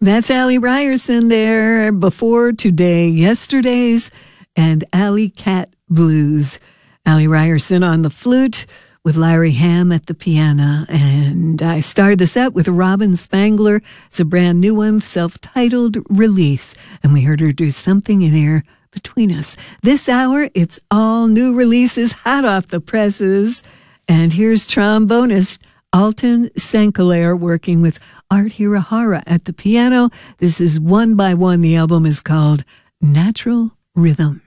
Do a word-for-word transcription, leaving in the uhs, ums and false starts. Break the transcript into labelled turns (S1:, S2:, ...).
S1: That's Allie Ryerson there. Before Today, Yesterday's, and Alley Cat Blues. Allie Ryerson on the flute with Larry Ham at the piano. And I started the set with Robin Spangler. It's a brand new one, self-titled release. And we heard her do Something in Air Between Us. This hour, it's all new releases, hot off the presses. And here's trombonist Alton St.-Clair working with Art Hirahara at the piano. This is One by One. The album is called Natural Rhythm.